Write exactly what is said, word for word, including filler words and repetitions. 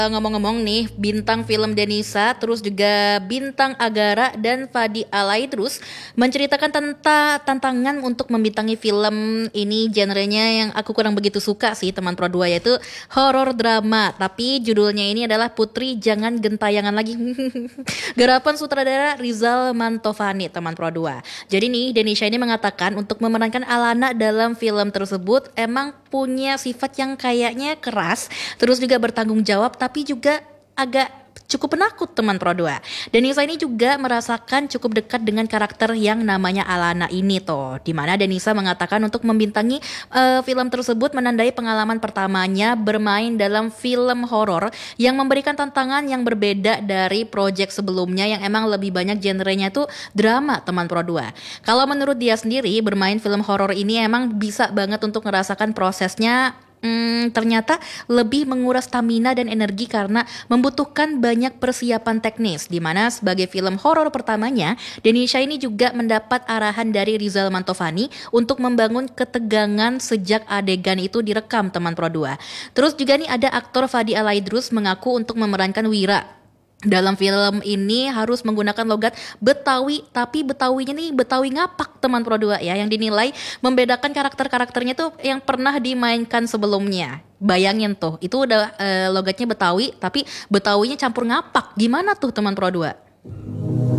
Ngomong-ngomong nih, bintang film Denisa, terus juga bintang Agara dan Fadi Alaidrus menceritakan tentang tantangan untuk membintangi film ini, genrenya yang aku kurang begitu suka sih teman Pro dua, yaitu horor drama. Tapi judulnya ini adalah Putri Jangan Gentayangan Lagi. Garapan sutradara Rizal Mantovani, teman Pro dua. Jadi nih, Denisha ini mengatakan untuk memerankan Alana dalam film tersebut emang punya sifat yang kayaknya keras, terus juga bertanggung jawab, tapi juga agak cukup penakut teman Pro dua. Denisa ini juga merasakan cukup dekat dengan karakter yang namanya Alana ini toh. Dimana Denisa mengatakan untuk membintangi uh, film tersebut menandai pengalaman pertamanya bermain dalam film horor yang memberikan tantangan yang berbeda dari project sebelumnya yang emang lebih banyak genrenya tuh drama teman Pro dua. Kalau menurut dia sendiri bermain film horor ini emang bisa banget untuk merasakan prosesnya. Hmm, ternyata lebih menguras stamina dan energi karena membutuhkan banyak persiapan teknis. Dimana sebagai film horor pertamanya, Denisha ini juga mendapat arahan dari Rizal Mantovani untuk membangun ketegangan sejak adegan itu direkam teman Pro dua. Terus juga nih ada aktor Fadi Alaidrus mengaku untuk memerankan Wira. Dalam film ini harus menggunakan logat Betawi, tapi Betawinya nih Betawi ngapak teman Pro dua ya, yang dinilai membedakan karakter-karakternya tuh yang pernah dimainkan sebelumnya. Bayangin tuh, itu udah uh, logatnya Betawi, tapi Betawinya campur ngapak. Gimana tuh teman Pro dua?